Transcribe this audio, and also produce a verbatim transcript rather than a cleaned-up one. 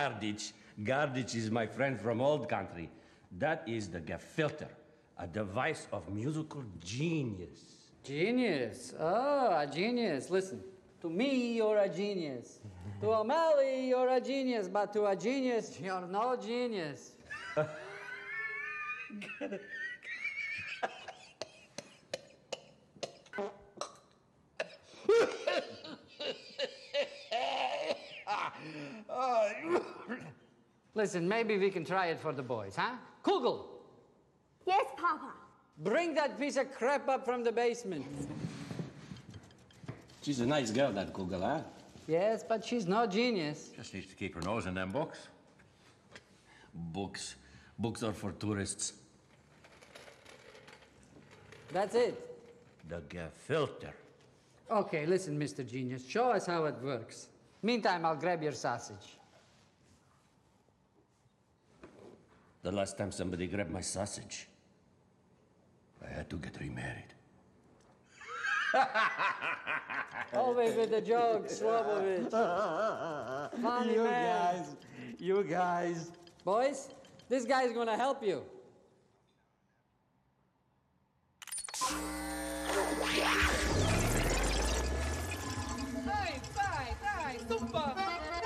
garbage. Garbage is my friend from old country. That is the gefilter, a device of musical genius. Genius? Oh, a genius. Listen, to me, you're a genius. To O'Malley, you're a genius. But to a genius, you're no genius. Listen, maybe we can try it for the boys, huh? Kugel! Yes, Papa. Bring that piece of crap up from the basement. She's a nice girl, that Kugel, huh? Yes, but she's no genius. Just needs to keep her nose in them books. Books. Books are for tourists. That's it. The gefilter. Okay, listen, Mister Genius, show us how it works. Meantime, I'll grab your sausage. The last time somebody grabbed my sausage, I had to get remarried. Always with the jokes, Slobovich. Funny you man. guys, you guys. Boys, this guy's gonna help you. Dai, dai, dai, super!